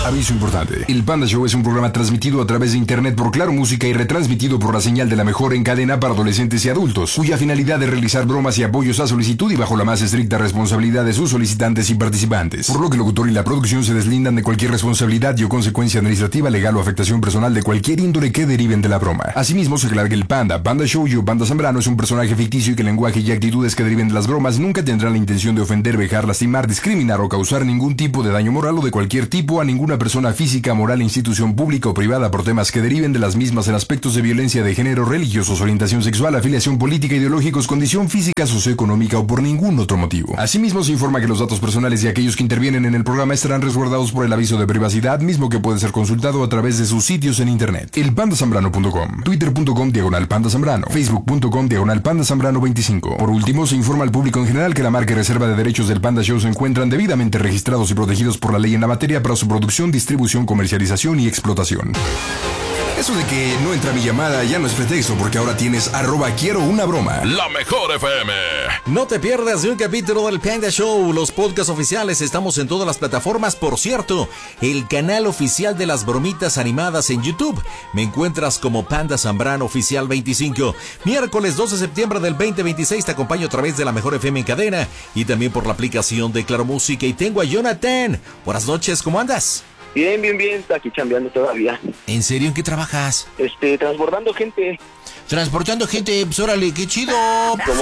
Aviso importante. El Panda Show es un programa transmitido a través de internet por Claro Música y retransmitido por la señal de la mejor en cadena para adolescentes y adultos, cuya finalidad es realizar bromas y apoyos a solicitud y bajo la más estricta responsabilidad de sus solicitantes y participantes. Por lo que el locutor y la producción se deslindan de cualquier responsabilidad y o consecuencia administrativa, legal o afectación personal de cualquier índole que deriven de la broma. Asimismo, se aclara que el Panda Show y Panda Zambrano es un personaje ficticio y que el lenguaje y actitudes que deriven de las bromas nunca tendrán la intención de ofender, vejar, lastimar, discriminar o causar ningún tipo de daño moral o de cualquier tipo a ninguna persona física, moral, institución pública o privada por temas que deriven de las mismas en aspectos de violencia de género, religiosos, orientación sexual, afiliación política, ideológicos, condición física, socioeconómica o por ningún otro motivo. Asimismo, se informa que los datos personales de aquellos que intervienen en el programa estarán resguardados por el aviso de privacidad, mismo que puede ser consultado a través de sus sitios en internet. elpandasambrano.com, twitter.com/pandazambrano, facebook.com/pandazambrano25. Por último, se informa al público en general que la marca y reserva de derechos del Panda Show se encuentran debidamente registrados y protegidos por la ley en la materia para su producción, distribución, comercialización y explotación. Eso de que no entra mi llamada ya no es pretexto, porque ahora tienes @quiero una broma. La mejor FM. No te pierdas de un capítulo del Panda Show. Los podcasts oficiales estamos en todas las plataformas. Por cierto, el canal oficial de las bromitas animadas en YouTube. Me encuentras como Panda Zambrano Oficial 25. Miércoles 12 de septiembre del 2026 te acompaño a través de la mejor FM en cadena y también por la aplicación de Claro Música. Y tengo a Jonathan. Buenas noches, ¿cómo andas? Bien, está aquí chambeando todavía. ¿En serio? ¿En qué trabajas? Transbordando gente. Transportando gente, pues órale, qué chido, pues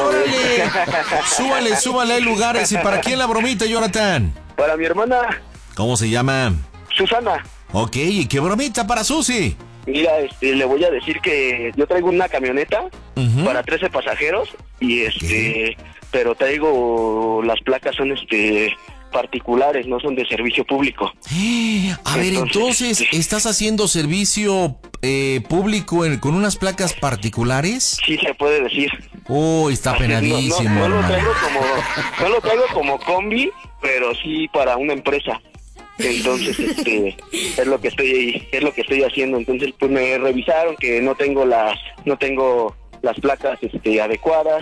órale. Súbale, hay lugares. ¿Y para quién la bromita, Jonathan? Para mi hermana. ¿Cómo se llama? Susana. Ok, ¿y qué bromita para Susi? Mira, le voy a decir que yo traigo una camioneta para 13 pasajeros y pero traigo, las placas son particulares, no son de servicio público. A ver, entonces, ¿estás haciendo servicio público con unas placas particulares? Sí, se puede decir. Está penadísimo. No lo traigo como combi, pero sí para una empresa. Entonces, es lo que estoy haciendo. Entonces, pues me revisaron que no tengo las placas adecuadas.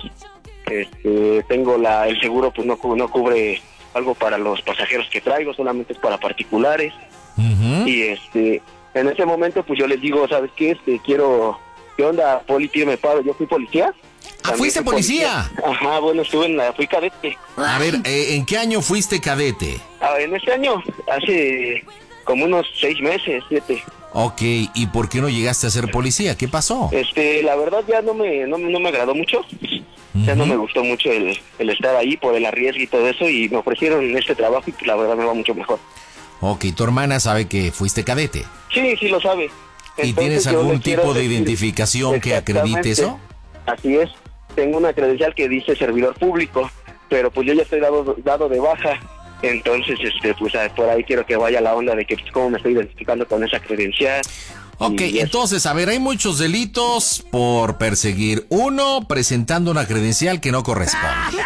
Tengo el seguro, pues no cubre algo para los pasajeros que traigo, solamente es para particulares. Y en ese momento pues yo les digo, ¿sabes qué? ¿Qué onda, poli, tío, me paro? Yo fui policía. ¿Fuiste policía? Ajá, bueno, fui cadete. A ver, ¿en qué año fuiste cadete? En este año, hace como unos 6 meses, 7. Ok, ¿y por qué no llegaste a ser policía? ¿Qué pasó? La verdad ya no me agradó mucho. Ya no me gustó mucho el estar ahí por el arriesgue y todo eso, y me ofrecieron este trabajo y pues la verdad me va mucho mejor. Ok, ¿tu hermana sabe que fuiste cadete? Sí lo sabe. Entonces, ¿y tienes algún tipo de identificación que acredite eso? Así es, tengo una credencial que dice servidor público, pero pues yo ya estoy dado de baja. Entonces, pues por ahí quiero que vaya la onda de que pues, cómo me estoy identificando con esa credencial. Ok, entonces, a ver, hay muchos delitos por perseguir. 1, presentando una credencial que no corresponde.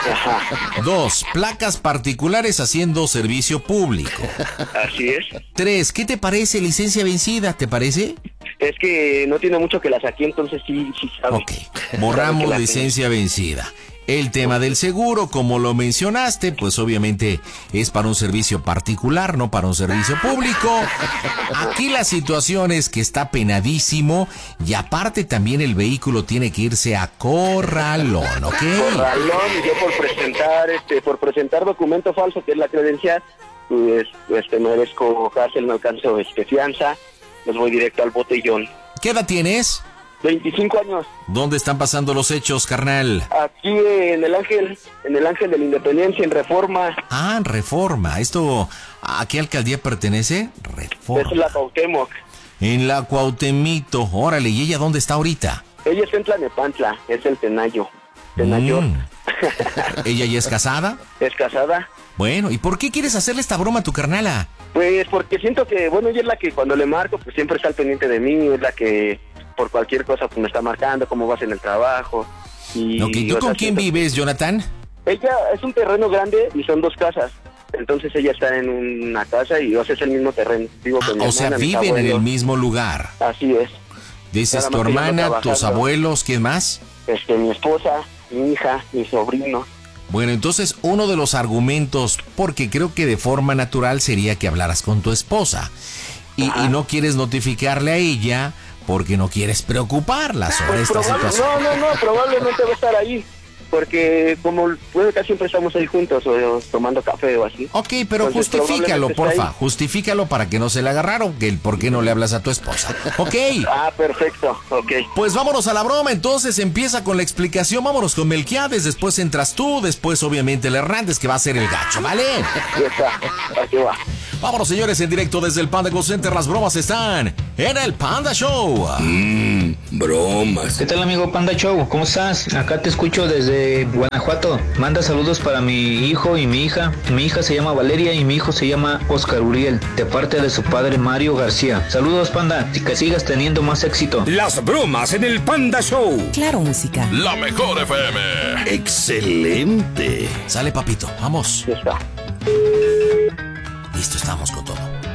2, placas particulares haciendo servicio público. Así es. 3, ¿qué te parece licencia vencida? ¿Te parece? Es que no tiene mucho que la saqué, entonces sí sabe. Ok, borramos licencia vencida. El tema del seguro, como lo mencionaste, pues obviamente es para un servicio particular, no para un servicio público. Aquí la situación es que está penadísimo y aparte también el vehículo tiene que irse a corralón, ¿ok? Corralón, y yo por presentar documento falso, que es la credencial, pues merezco cárcel, no alcanzo fianza, pues voy directo al botellón. ¿Qué edad tienes? 25 años. ¿Dónde están pasando los hechos, carnal? Aquí en el Ángel de la Independencia, en Reforma. Ah, en Reforma. ¿A qué alcaldía pertenece? Reforma. Es la Cuauhtémoc. En la Cuauhtemito. Órale, ¿y ella dónde está ahorita? Ella está en Tlanepantla, es el Tenayo. ¿Ella ya es casada? Es casada. Bueno, ¿y por qué quieres hacerle esta broma a tu carnala? Pues porque siento que, ella es la que cuando le marco, pues siempre está al pendiente de mí, es la que por cualquier cosa pues me está marcando cómo vas en el trabajo. Ok, ¿tú con quién vives, Jonathan? Ella es un terreno grande y son 2 casas. Entonces ella está en una casa y es el mismo terreno. Vivo con mi hermana, viven en el mismo lugar. Así es. Dices tu hermana, tus abuelos, ¿quién más? Mi esposa, mi hija, mi sobrino. Bueno, entonces uno de los argumentos, porque creo que de forma natural sería que hablaras con tu esposa y no quieres notificarle a ella porque no quieres preocuparla sobre esta situación. No, probablemente va a estar ahí. Porque como casi siempre estamos ahí juntos o tomando café o así. Ok, pero entonces, justifícalo, porfa. Justifícalo para que no se le agarraron, que el por qué no le hablas a tu esposa. Ok. Perfecto, ok. Pues vámonos a la broma, entonces empieza con la explicación. Vámonos con Melquiades, después entras tú, después obviamente el Hernández, que va a ser el gacho, ¿vale? Ya está, aquí va. Vámonos, señores, en directo desde el Panda Go Center. Las bromas están en el Panda Show. Bromas. ¿Qué tal, amigo Panda Show? ¿Cómo estás? Acá te escucho desde Guanajuato. Manda saludos para mi hijo y mi hija. Mi hija se llama Valeria y mi hijo se llama Oscar Uriel, de parte de su padre Mario García. Saludos, Panda, y que sigas teniendo más éxito. Las bromas en el Panda Show. Claro, música. La mejor FM. Excelente. Sale, papito, vamos. Ya está. Listo, estamos con todo.